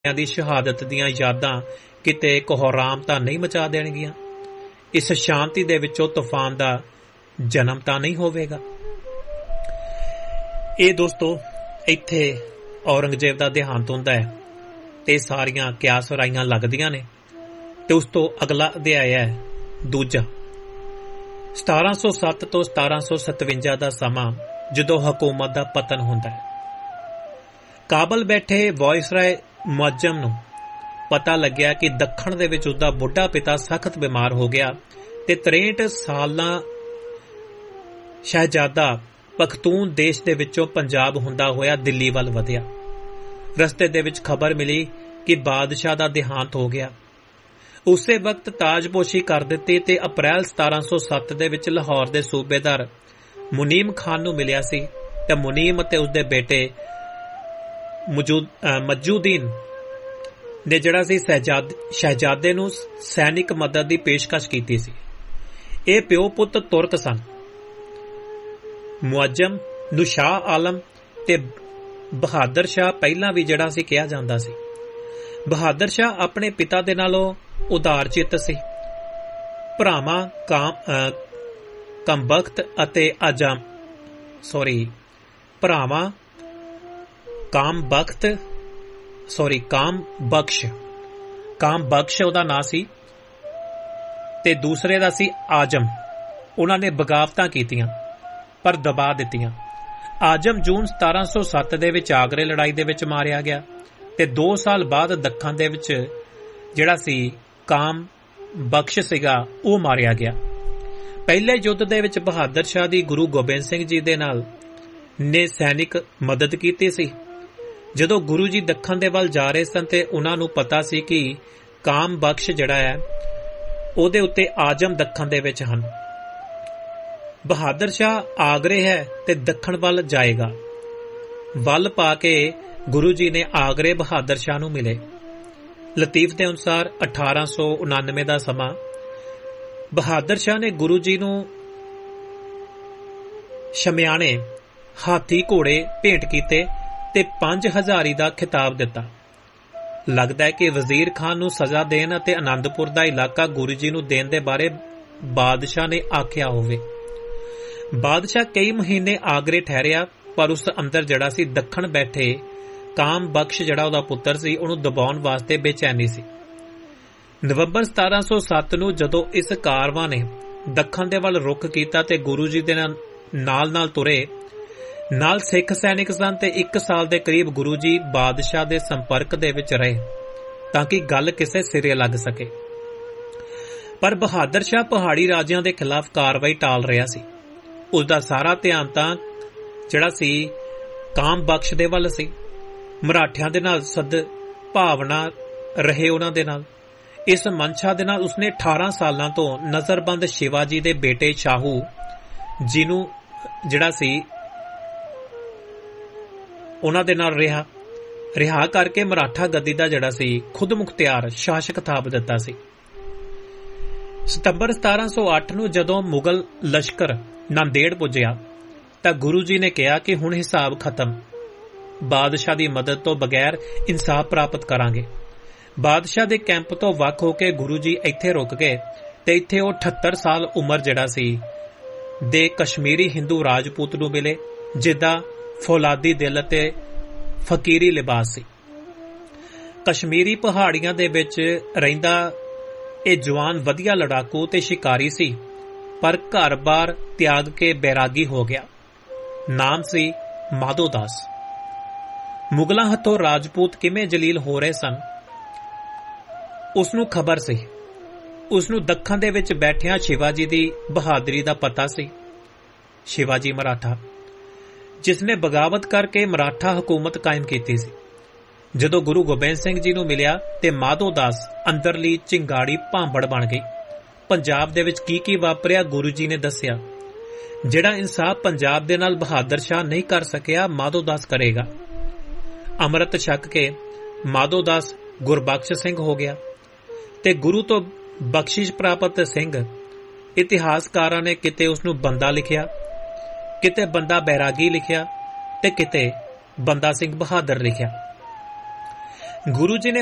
दी शहादत दीआं यादां किते कोहराम तां नहीं मचा देणगीਆਂ। इस शांति दे विचों तूफान दा जन्म तां नहीं होवेगा। ਇਹ ਦੋਸਤੋ ਇੱਥੇ औरंगजेब ਦਾ देहांत ਹੁੰਦਾ ਹੈ ਤੇ ਸਾਰੀਆਂ ਕਿਆਸ ਰਾਈਆਂ ਲੱਗਦੀਆਂ ਨੇ ਤੇ ਉਸ ਤੋਂ ਅਗਲਾ ਅਧਿਆਇ ਹੈ ਦੂਜਾ। 1707 ਤੋਂ 1757 ਦਾ ਸਮਾਂ ਜਦੋਂ ਹਕੂਮਤ ਦਾ ਪਤਨ ਹੁੰਦਾ ਹੈ। ਕਾਬਲ ਬੈਠੇ ਵਾਇਸਰਾਏ ਮੁਅੱਜ਼ਮ ਨੂੰ ਪਤਾ ਲੱਗਿਆ ਕਿ ਦੱਖਣ ਦੇ ਵਿੱਚ ਉਸਦਾ ਬੁੱਢਾ ਪਿਤਾ ਸਖਤ ਬਿਮਾਰ ਹੋ ਗਿਆ ਤੇ 63 ਸਾਲਾਂ ਸ਼ਹਿਜ਼ਾਦਾ ਪਖਤੂਨ ਦੇਸ਼ ਦੇ ਵਿੱਚੋਂ ਪੰਜਾਬ ਹੁੰਦਾ ਹੋਇਆ ਦਿੱਲੀ ਵੱਲ ਵਧਿਆ। ਰਸਤੇ ਦੇ ਵਿੱਚ ਖਬਰ ਮਿਲੀ ਕਿ ਬਾਦਸ਼ਾਹ ਦਾ ਦੇਹਾਂਤ ਹੋ ਗਿਆ। ਉਸੇ ਵਕਤ ਤਾਜਪੋਸ਼ੀ ਕਰ ਦਿੱਤੀ ਤੇ ਅਪ੍ਰੈਲ 1707 ਦੇ ਵਿੱਚ ਲਾਹੌਰ ਦੇ ਸੂਬੇਦਾਰ ਮੁਨੀਮ ਖਾਨ ਨੂੰ ਮਿਲਿਆ ਸੀ ਤੇ ਮੁਨੀਮ ਅਤੇ ਉਸਦੇ ਬੇਟੇ ਮਜੂਦੀਨ ਨੇ ਜਿਹੜਾ ਸੀ ਸ਼ਹਿਜ਼ਾਦੇ ਨੂੰ ਸੈਨਿਕ ਮਦਦ ਦੀ ਪੇਸ਼ਕਸ਼ ਕੀਤੀ ਸੀ। ਇਹ ਪਿਓ ਪੁੱਤ ਤੁਰਕ ਸਨ। ਮੁਅੱਜ਼ਮ ਨੂੰ ਸ਼ਾਹ ਆਲਮ ਤੇ ਬਹਾਦਰ ਸ਼ਾਹ ਪਹਿਲਾਂ ਵੀ ਜਿਹੜਾ ਸੀ ਕਿਹਾ ਜਾਂਦਾ ਸੀ। ਬਹਾਦਰ ਸ਼ਾਹ ਆਪਣੇ ਪਿਤਾ ਦੇ ਨਾਲੋਂ ਉਦਾਰ ਚਿੱਤ ਸੀ। ਭਰਾਵਾਂ ਕਾਮਬਖਤ ਅਤੇ ਕਾਮਬਖਸ਼ ਉਹਦਾ ਨਾਂ ਸੀ ਤੇ ਦੂਸਰੇ ਦਾ ਸੀ ਆਜਮ। ਉਹਨਾਂ ਨੇ ਬਗਾਵਤਾਂ ਕੀਤੀਆਂ ਪਰ ਦਬਾ ਦਿੱਤੀਆਂ। ਆਜਮ ਜੂਨ 1707 ਦੇ ਵਿੱਚ ਆਗਰੇ ਲੜਾਈ ਦੇ ਵਿੱਚ ਮਾਰਿਆ ਗਿਆ ਤੇ 2 ਸਾਲ ਬਾਅਦ ਦੱਖਣ ਦੇ ਵਿੱਚ ਜਿਹੜਾ ਸੀ ਕਾਮ ਬਖਸ਼ ਸੀਗਾ ਉਹ ਮਾਰਿਆ ਗਿਆ। ਪਹਿਲੇ ਯੁੱਧ ਦੇ ਵਿੱਚ ਬਹਾਦਰ ਸ਼ਾਹ ਦੀ ਗੁਰੂ ਗੋਬਿੰਦ ਸਿੰਘ ਜੀ ਦੇ ਨਾਲ ਨੇ ਸੈਨਿਕ ਮਦਦ ਕੀਤੀ ਸੀ। ਜਦੋਂ ਗੁਰੂ ਜੀ ਦੱਖਣ ਦੇ ਵੱਲ ਜਾ ਰਹੇ ਸਨ ਤੇ ਉਹਨਾਂ ਨੂੰ ਪਤਾ ਸੀ ਕਿ ਕਾਮ ਬਖਸ਼ ਜਿਹੜਾ ਹੈ ਉਹਦੇ ਉੱਤੇ ਆਜਮ ਦੱਖਣ ਦੇ ਵਿੱਚ ਹਨ। ਬਹਾਦਰ ਸ਼ਾਹ ਆਗਰੇ ਹੈ ਤੇ ਦੱਖਣ ਵੱਲ ਜਾਏਗਾ। ਵੱਲ ਪਾ ਕੇ ਗੁਰੂ ਜੀ ਨੇ ਆਗਰੇ ਬਹਾਦਰ ਸ਼ਾਹ ਨੂੰ ਮਿਲੇ। ਲਤੀਫ ਦੇ ਅਨੁਸਾਰ 1899 ਦਾ ਸਮਾਂ ਬਹਾਦਰ ਸ਼ਾਹ ਨੇ ਗੁਰੂ ਜੀ ਨੂੰ ਸ਼ਮਿਆਣੇ ਹਾਥੀ ਘੋੜੇ ਭੇਂਟ ਕੀਤੇ ਤੇ 5000 ਦਾ ਖਿਤਾਬ ਦਿੱਤਾ। ਲੱਗਦਾ ਹੈ ਕਿ ਵਜ਼ੀਰ ਖਾਨ ਨੂੰ ਸਜ਼ਾ ਦੇਣ ਅਤੇ ਆਨੰਦਪੁਰ ਦਾ ਇਲਾਕਾ ਗੁਰੂ ਜੀ ਨੂੰ ਦੇਣ ਦੇ ਬਾਰੇ ਬਾਦਸ਼ਾਹ ਨੇ ਆਖਿਆ ਹੋਵੇ। ਬਾਦਸ਼ਾਹ ਕਈ ਮਹੀਨੇ ਆਗਰੇ ਠਹਿਰਿਆ ਪਰ ਉਸ ਅੰਦਰ ਜਿਹੜਾ ਸੀ ਦੱਖਣ ਬੈਠੇ ਕਾਮ ਬਖਸ਼ ਜਿਹੜਾ ਉਹਦਾ ਪੁੱਤਰ ਸੀ ਉਹਨੂੰ ਦਬਾਉਣ ਵਾਸਤੇ ਬੇਚੈਨੀ ਸੀ। ਨਵੰਬਰ 1707 ਨੂੰ ਜਦੋਂ ਇਸ ਕਾਰਵਾਂ ਨੇ ਦੱਖਣ ਦੇ ਵੱਲ ਰੁਖ ਕੀਤਾ ਤੇ ਗੁਰੂ ਜੀ ਦੇ ਨਾਲ ਤੁਰੇ, ਨਾਲ ਸਿੱਖ ਸੈਨਿਕ ਸਨ ਤੇ 1 ਸਾਲ ਦੇ ਕਰੀਬ ਗੁਰੂ ਜੀ ਬਾਦਸ਼ਾਹ ਦੇ ਸੰਪਰਕ ਦੇ ਵਿੱਚ ਰਹੇ ਤਾਂ ਕਿ ਗੱਲ ਕਿਸੇ ਸਿਰੇ ਲੱਗ ਸਕੇ। ਪਰ ਬਹਾਦਰ ਸ਼ਾਹ ਪਹਾੜੀ ਰਾਜਿਆਂ ਦੇ ਖਿਲਾਫ ਕਾਰਵਾਈ ਟਾਲ ਰਿਹਾ ਸੀ। ਉਸਦਾ ਸਾਰਾ ਧਿਆਨ ਤਾਂ ਜਿਹੜਾ ਸੀ ਕਾਮ ਬਖਸ਼ ਦੇ ਵੱਲ ਸੀ। ਮਰਾਠਿਆਂ ਦੇ ਨਾਲ ਸਦ ਭਾਵਨਾ ਰਹੇ ਉਹਨਾਂ ਦੇ ਨਾਲ। ਇਸ ਮਨਸ਼ਾ ਦੇ ਨਾਲ ਉਸਨੇ 18 ਸਾਲਾਂ ਤੋਂ ਨਜ਼ਰਬੰਦ ਸ਼ਿਵਾਜੀ ਦੇ ਬੇਟੇ ਸ਼ਾਹੂ ਜੀ ਨੂੰ ਜਿਹੜਾ ਸੀ ਉਹਨਾਂ ਦੇ ਨਾਲ ਰਿਹਾ ਕਰਕੇ ਮਰਾਠਾ ਗੱਦੀ ਦਾ ਜਿਹੜਾ ਸੀ ਖੁਦ ਮੁਖਤਿਆਰ ਸ਼ਾਸਕ ਥਾਪ ਦਿੱਤਾ ਸੀ। ਸਤੰਬਰ 1708 ਨੂੰ ਜਦੋਂ ਮੁਗਲ ਲਸ਼ਕਰ ਨਾਂਦੇੜ ਪੁੱਜਿਆ ਤਾਂ ਗੁਰੂ ਜੀ ਨੇ ਕਿਹਾ ਕਿ ਹੁਣ ਹਿਸਾਬ ਖਤਮ। ਬਾਦਸ਼ਾਹ ਦੀ ਮਦਦ ਤੋਂ ਬਗੈਰ ਇਨਸਾਫ ਪ੍ਰਾਪਤ ਕਰਾਂਗੇ। ਬਾਦਸ਼ਾਹ ਦੇ ਕੈਂਪ ਤੋਂ ਵੱਖ ਹੋ ਕੇ ਗੁਰੂ ਜੀ ਇੱਥੇ ਰੁਕ ਗਏ ਤੇ ਇੱਥੇ ਉਹ 78 ਸਾਲ ਉਮਰ ਜਿਹੜਾ ਸੀ ਦੇ ਕਸ਼ਮੀਰੀ ਹਿੰਦੂ ਰਾਜਪੂਤ ਨੂੰ ਮਿਲੇ ਜਿੱਦਾਂ ਫੌਲਾਦੀ ਦਿਲ ਅਤੇ ਫਕੀਰੀ ਲਿਬਾਸ ਸੀ। ਕਸ਼ਮੀਰੀ ਪਹਾੜੀਆਂ ਦੇ ਵਿੱਚ ਰਹਿੰਦਾ ਇਹ ਜਵਾਨ ਵਧੀਆ ਲੜਾਕੂ ਤੇ ਸ਼ਿਕਾਰੀ ਸੀ ਪਰ ਘਰ-ਬਾਰ ਤਿਆਗ ਕੇ ਬੈਰਾਗੀ ਹੋ ਗਿਆ। ਨਾਮ ਸੀ ਮਾਧੋ ਦਾਸ। ਮੁਗਲਾਂ ਹੱਥੋਂ ਰਾਜਪੂਤ ਕਿਵੇਂ ਜਲੀਲ ਹੋ ਰਹੇ ਸਨ ਉਸ ਨੂੰ ਖਬਰ ਸੀ। ਉਸ ਨੂੰ ਦੱਖਣ ਦੇ ਵਿੱਚ ਬੈਠਿਆਂ ਸ਼ਿਵਾਜੀ ਦੀ ਬਹਾਦਰੀ ਦਾ ਪਤਾ ਸੀ। ਸ਼ਿਵਾਜੀ ਮਰਾਠਾ ਜਿਸ ਨੇ ਬਗਾਵਤ ਕਰਕੇ ਮਰਾਠਾ ਹਕੂਮਤ ਕਾਇਮ ਕੀਤੀ ਸੀ। ਜਦੋਂ ਗੁਰੂ ਗੋਬਿੰਦ ਸਿੰਘ ਜੀ ਨੂੰ ਮਿਲਿਆ ਤੇ ਮਾਧੋ ਦਾਸ ਅੰਦਰਲੀ ਚਿੰਗਾੜੀ ਭਾਂਬੜ ਬਣ ਗਈ। ਪੰਜਾਬ ਦੇ ਵਿੱਚ ਕੀ ਵਾਪਰਿਆ ਗੁਰੂ ਜੀ ਨੇ ਦੱਸਿਆ। ਜਿਹੜਾ ਇਨਸਾਫ ਪੰਜਾਬ ਦੇ ਨਾਲ ਬਹਾਦਰ ਸ਼ਾਹ ਨਹੀਂ ਕਰ ਸਕਿਆ ਮਾਧੋ ਦਾਸ ਕਰੇਗਾ। ਅੰਮ੍ਰਿਤ ਛਕ ਕੇ ਮਾਧੋ ਦਾਸ ਗੁਰਬਖਸ਼ ਸਿੰਘ ਹੋ ਗਿਆ ਤੇ ਗੁਰੂ ਤੋਂ ਬਖਸ਼ਿਸ਼ ਪ੍ਰਾਪਤ ਸਿੰਘ। ਇਤਿਹਾਸਕਾਰਾਂ ਨੇ ਕਿਤੇ ਉਸ ਨੂੰ ਬੰਦਾ ਲਿਖਿਆ, ਕਿਤੇ ਬੰਦਾ ਬੈਰਾਗੀ ਲਿਖਿਆ ਤੇ ਕਿਤੇ ਬੰਦਾ ਸਿੰਘ ਬਹਾਦਰ ਲਿਖਿਆ। ਗੁਰੂ ਜੀ ਨੇ